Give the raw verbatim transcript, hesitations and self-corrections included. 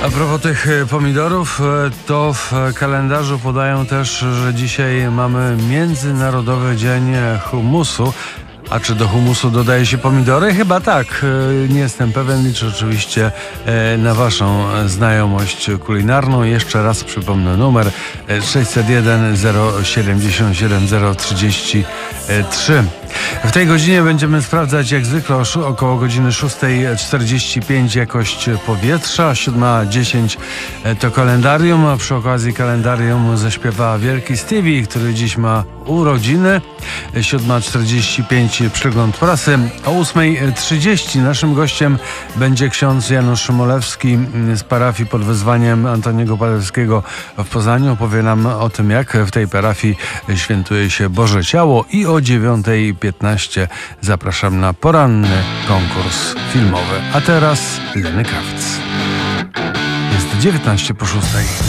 A propos tych pomidorów, to w kalendarzu podają też, że dzisiaj mamy Międzynarodowy Dzień Humusu. A czy do humusu dodaje się pomidory? Chyba tak. Nie jestem pewien. Liczę oczywiście na waszą znajomość kulinarną. Jeszcze raz przypomnę numer sześćset jeden zero siedemdziesiąt siedem zero trzydzieści trzy. W tej godzinie będziemy sprawdzać jak zwykle około godziny szóstej czterdzieści pięć jakość powietrza, siódma dziesięć to kalendarium, a przy okazji kalendarium zaśpiewa wielki Stevie, który dziś ma urodziny. siódma czterdzieści pięć przegląd prasy. O ósmej trzydzieści naszym gościem będzie ksiądz Janusz Szymolewski z parafii pod wezwaniem Antoniego Paderewskiego w Poznaniu. Opowie nam o tym, jak w tej parafii świętuje się Boże Ciało, i o dziewiątej piętnaście zapraszam na poranny konkurs filmowy. A teraz Lenny Kravitz. Jest dziewiętnaście po szóstej.